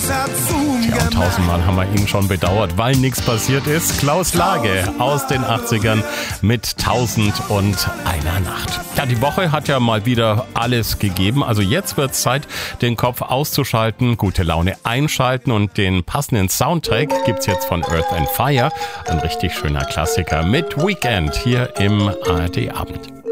Ja, und tausendmal haben wir ihn schon bedauert, weil nichts passiert ist. Klaus Lage aus den 80ern mit 1001 Nacht. Ja, die Woche hat ja mal wieder alles gegeben. Also jetzt wird's Zeit, den Kopf auszuschalten, gute Laune einschalten und den passenden Soundtrack gibt's jetzt von Earth and Fire. Ein richtig schöner Klassiker mit Weekend hier im ARD Abend.